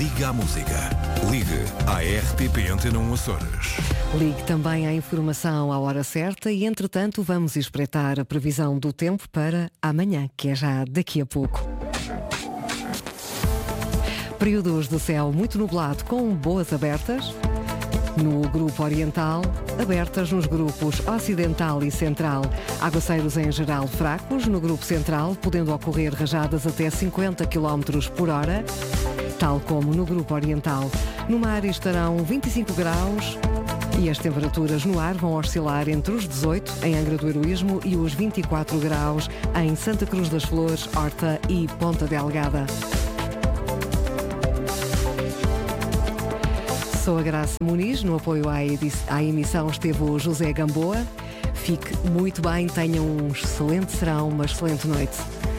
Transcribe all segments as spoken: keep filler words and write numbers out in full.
Liga à música. Ligue à R T P Antena um Açores. Ligue também à informação à hora certa e, entretanto, vamos espreitar a previsão do tempo para amanhã, que é já daqui a pouco. Períodos de céu muito nublado com boas abertas. No grupo oriental, abertas nos grupos ocidental e central. Aguaceiros em geral fracos. No grupo central, podendo ocorrer rajadas até cinquenta quilómetros por hora, tal como no grupo oriental. No mar estarão vinte e cinco graus e as temperaturas no ar vão oscilar entre os dezoito em Angra do Heroísmo e os vinte e quatro graus em Santa Cruz das Flores, Horta e Ponta Delgada. Sou a Graça Muniz, no apoio à, à emissão esteve o José Gamboa. Fique muito bem, tenha um excelente serão, uma excelente noite.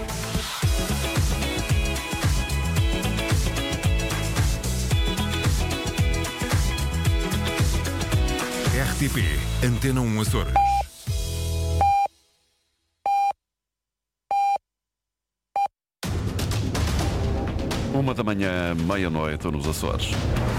R T P Antena um Açores. Uma da manhã, meia-noite nos Açores.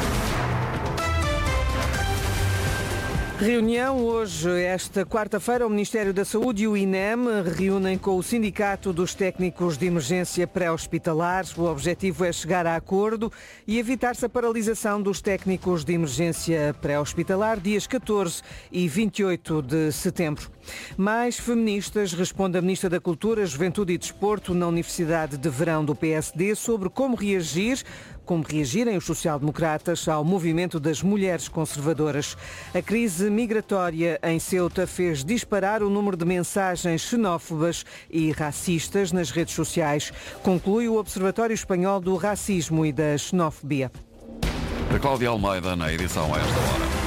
Reunião hoje, esta quarta-feira, o Ministério da Saúde e o I N E M reúnem com o Sindicato dos Técnicos de Emergência Pré-Hospitalar. O objetivo é chegar a acordo e evitar-se a paralisação dos técnicos de emergência pré-hospitalar, dias catorze e vinte e oito de setembro. Mais feministas, responde a Ministra da Cultura, Juventude e Desporto na Universidade de Verão do P S D sobre como reagir Como reagirem os social-democratas ao movimento das mulheres conservadoras. A crise migratória em Ceuta fez disparar o número de mensagens xenófobas e racistas nas redes sociais, conclui o Observatório Espanhol do Racismo e da Xenofobia. A Cláudia Almeida na edição a esta hora.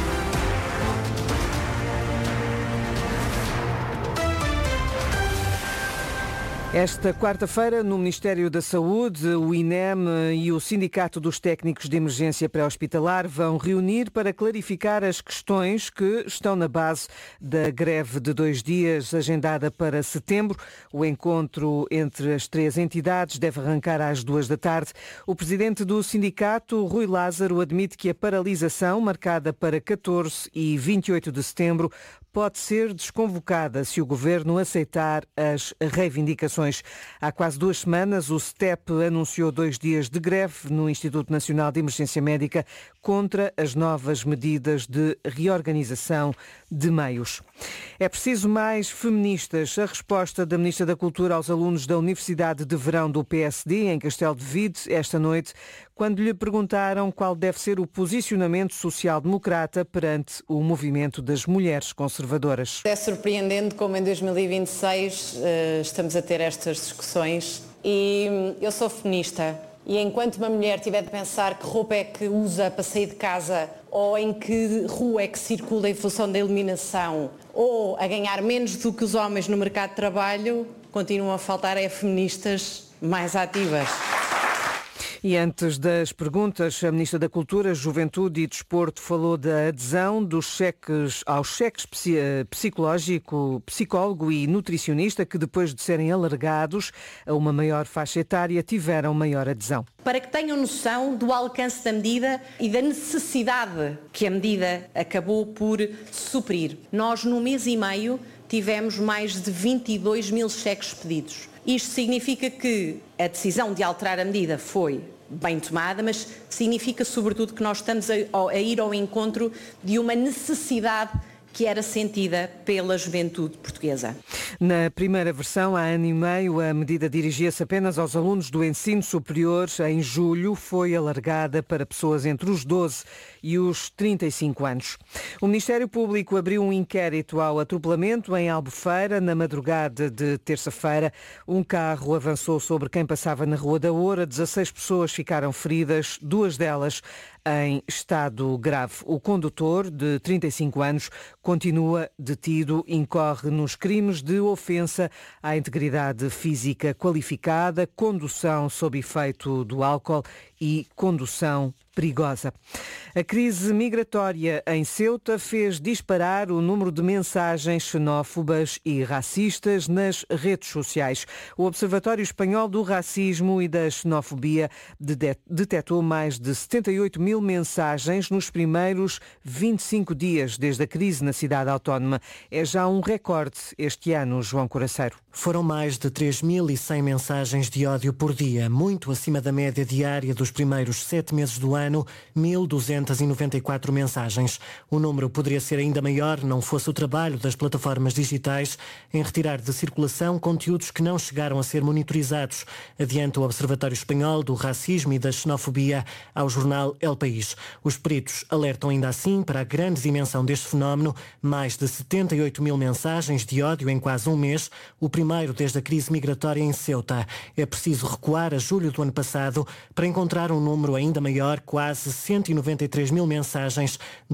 Esta quarta-feira, no Ministério da Saúde, o I N E M e o Sindicato dos Técnicos de Emergência Pré-Hospitalar vão reunir para clarificar as questões que estão na base da greve de dois dias agendada para setembro. O encontro entre as três entidades deve arrancar às duas da tarde. O presidente do sindicato, Rui Lázaro, admite que a paralisação, marcada para catorze e vinte e oito de setembro, pode ser desconvocada se o Governo aceitar as reivindicações. Há quase duas semanas, o S T E P anunciou dois dias de greve no Instituto Nacional de Emergência Médica contra as novas medidas de reorganização de meios. É preciso mais feministas. A resposta da Ministra da Cultura aos alunos da Universidade de Verão do P S D, em Castelo de Vide, esta noite, quando lhe perguntaram qual deve ser o posicionamento social-democrata perante o movimento das mulheres conservadoras. É surpreendente como em dois mil e vinte e seis uh, estamos a ter estas discussões e um, eu sou feminista e enquanto uma mulher tiver de pensar que roupa é que usa para sair de casa ou em que rua é que circula em função da iluminação ou a ganhar menos do que os homens no mercado de trabalho, continuam a faltar é feministas mais ativas. E antes das perguntas, a Ministra da Cultura, Juventude e Desporto falou da adesão dos cheques aos cheques psicológico, psicólogo e nutricionista que, depois de serem alargados a uma maior faixa etária, tiveram maior adesão. Para que tenham noção do alcance da medida e da necessidade que a medida acabou por suprir. Nós, no mês e meio, tivemos mais de vinte e dois mil cheques pedidos. Isto significa que a decisão de alterar a medida foi bem tomada, mas significa sobretudo que nós estamos a, a ir ao encontro de uma necessidade que era sentida pela juventude portuguesa. Na primeira versão, há ano e meio, a medida dirigia-se apenas aos alunos do ensino superior. Em julho, foi alargada para pessoas entre os doze e os trinta e cinco anos. O Ministério Público abriu um inquérito ao atropelamento em Albufeira. Na madrugada de terça-feira, um carro avançou sobre quem passava na Rua da Oura. dezasseis pessoas ficaram feridas, duas delas em estado grave. O condutor, de trinta e cinco anos, continua detido, incorre nos crimes de ofensa à integridade física qualificada, condução sob efeito do álcool e condução perigosa. A crise migratória em Ceuta fez disparar o número de mensagens xenófobas e racistas nas redes sociais. O Observatório Espanhol do Racismo e da Xenofobia detectou mais de setenta e oito mil mensagens nos primeiros vinte e cinco dias desde a crise na cidade autónoma. É já um recorde este ano, João Coraceiro. Foram mais de três mil e cem mensagens de ódio por dia, muito acima da média diária dos primeiros sete meses do ano, mil duzentas e noventa e quatro mensagens. O número poderia ser ainda maior, não fosse o trabalho das plataformas digitais em retirar de circulação conteúdos que não chegaram a ser monitorizados, adianta o Observatório Espanhol do Racismo e da Xenofobia ao jornal El País. Os peritos alertam ainda assim para a grande dimensão deste fenómeno, mais de setenta e oito mil mensagens de ódio em quase um mês, o primeiro desde a crise migratória em Ceuta. É preciso recuar a julho do ano passado para encontrar um número ainda maior, quase cento e noventa e três mil mensagens